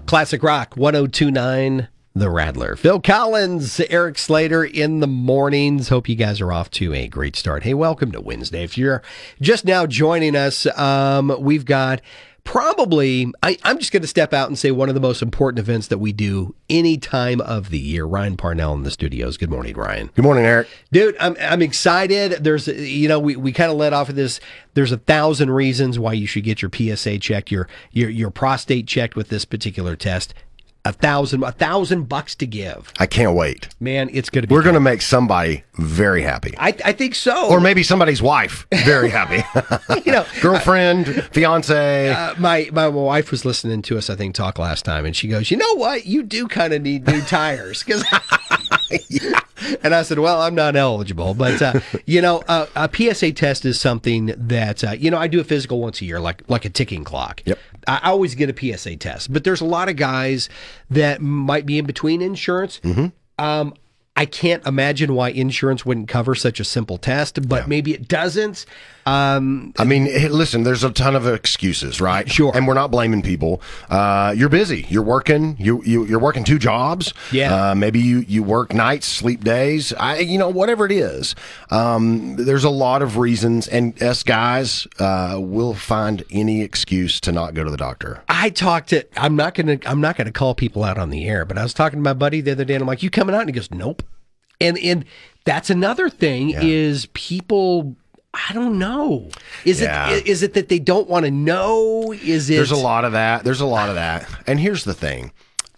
Classic Rock 1029, The Rattler. Phil Collins, Eric Slater in the mornings. Hope you guys are off to a great start. Hey, welcome to Wednesday. If you're just now joining us, we've got probably, I'm just going to step out and say one of the most important events that we do any time of the year. Ryan Parnell in the studios. Good morning, Ryan. Good morning, Eric. Dude, I'm excited. There's, we kind of led off of this. There's 1,000 reasons why you should get your PSA checked, your prostate checked with this particular test. $1,000 to give. I can't wait. Man, it's going to be. We're going to make somebody very happy. I think so. Or maybe somebody's wife very happy. Girlfriend, fiance. My wife was listening to us, I think, talk last time, and she goes, "You know what? You do kind of need new tires." Yeah. And I said, "Well, I'm not eligible, but a PSA test is something that I do a physical once a year, like a ticking clock. Yep. I always get a PSA test, but there's a lot of guys that might be in between insurance. Mm-hmm. I can't imagine why insurance wouldn't cover such a simple test, but maybe it doesn't. I mean, hey, listen, there's a ton of excuses, right? Sure. And we're not blaming people. You're busy. You're working. You're working 2 jobs. Yeah. Maybe you work nights, sleep days. Whatever it is. There's a lot of reasons, and us guys will find any excuse to not go to the doctor. I'm not gonna call people out on the air, but I was talking to my buddy the other day, and I'm like, "You coming out?" And he goes, "Nope." And that's another thing is people. I don't know. Is it that they don't want to know? There's a lot of that. And here's the thing.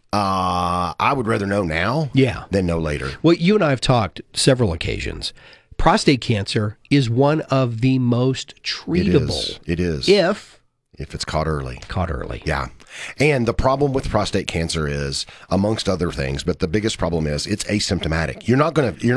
I would rather know now than know later. Well, you and I have talked several occasions. Prostate cancer is one of the most treatable. It is. If it's caught early. Yeah. And the problem with prostate cancer is, amongst other things, but the biggest problem is it's asymptomatic. You're not